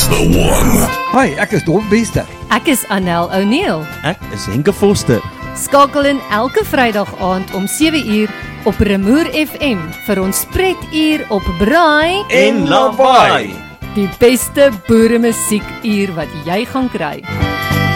the one. Hi, ek is Don Bester. Ek is Anel O'Neil. Ek is Henke Foster. Skakel in elke Vrydag aand om 7uur op Remoer FM vir ons spretuur op Braai En Lawaai. Die beste boeremusiekuur wat jy gaan kry.